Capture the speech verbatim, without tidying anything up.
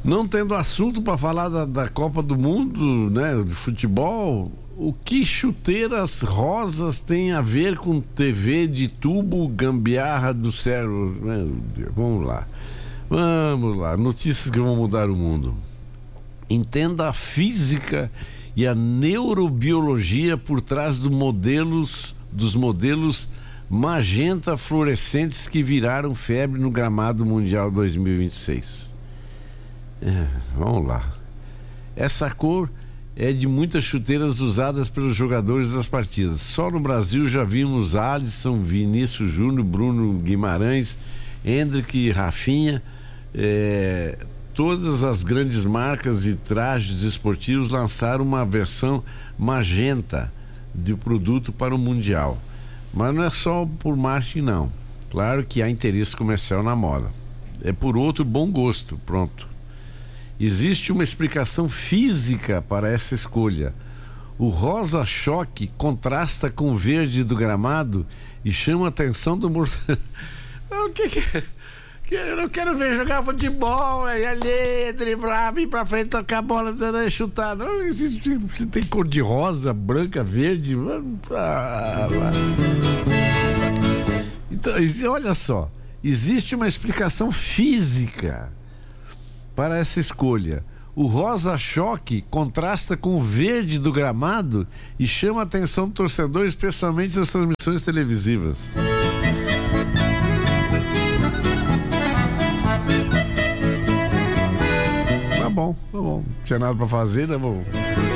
Não tendo assunto para falar da, da Copa do Mundo, né, de futebol, o que chuteiras rosas tem a ver com T V de tubo, gambiarra do cérebro? Meu Deus, vamos lá. Vamos lá, notícias que vão mudar o mundo. Entenda a física e a neurobiologia por trás do modelos, dos modelos magenta fluorescentes que viraram febre no gramado mundial dois mil e vinte e seis. É, vamos lá. Essa cor é de muitas chuteiras usadas pelos jogadores das partidas. Só no Brasil já vimos Alisson, Vinícius Júnior, Bruno Guimarães, Hendrick e Rafinha. É, todas as grandes marcas de trajes esportivos lançaram uma versão magenta de produto para o Mundial. Mas não é só por marketing, não. Claro que há interesse comercial na moda. É por outro bom gosto, pronto. Existe uma explicação física para essa escolha. O rosa choque contrasta com o verde do gramado e chama a atenção do morcego. O que que... Eu não quero ver jogar futebol, é ali, driblar, vir pra frente, tocar a bola, não chutar. Não existe. Você tem cor de rosa, branca, verde. Ah, então, olha só, existe uma explicação física para essa escolha. O rosa choque contrasta com o verde do gramado e chama a atenção do torcedor, especialmente nas transmissões televisivas. Tá bom, tá bom. Não tinha nada pra fazer, né? Vou